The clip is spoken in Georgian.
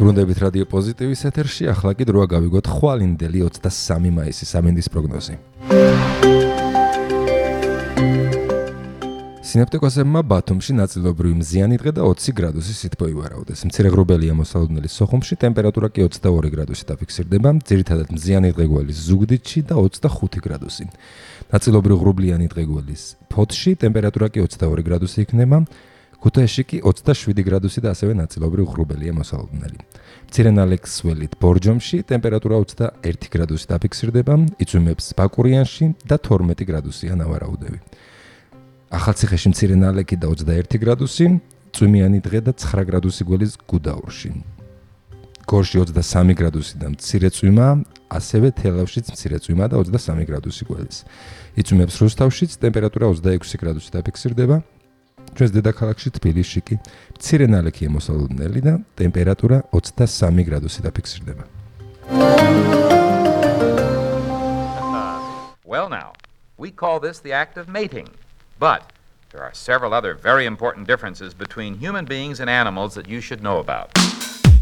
ბრუნდებით რადიო პოზიტივის ეთერში, ახლა კი დროა გავიგოთ ხვალინდელი 23 მაისის ამინდის პროგნოზი. სინოპტიკოსებმა ბათუმში ნაწილობრივი მზიანი დღე და 20 გრადუსი სითბო ივარაუდეს. მცირე ღრუბელია მოსალოდნელი სოხუმში, ტემპერატურა კი 22 გრადუსი დაფიქსირდება, ძირითადად მზიანი დღე გველის ზუგდიდში და 25 გრადუსი. ნაწილობრივ ღრუბლიანი დღე გველის ფოთში, ტემპერატურა კი 22 გრადუსი იქნება. ქუთაისში კი 27 გრადუსი და ასევე ნაწილობრივ ღრუბელია მოსალოდნელი. მცირე ნალექსველით ბორჯომში ტემპერატურა 21 გრადუსი დაფიქსირდება, იწვიმებს ბაკურიანში და 12 გრადუსია ნავარაუდები. ახალციხეში მცირე ნალექი და 21 გრადუსი, წვიმიანი დღე და 9 გრადუსი გველის გუდაურში. გორში 23 გრადუსი და მცირე წვიმა, ასევე თელავშიც მცირე წვიმა და 23 გრადუსი გველის. იწვიმებს რუსთავშიც ტემპერატურა 26 გრადუსი დაფიქსირდება. ჩვენს დედაქალაქში თბილისში კი მცირე ნალექია მოსალოდნელი და ტემპერატურა 23 გრადუსი დაფიქსირდება. Well now, we call this the act of mating, but there are several other very important differences between human beings and animals that you should know about.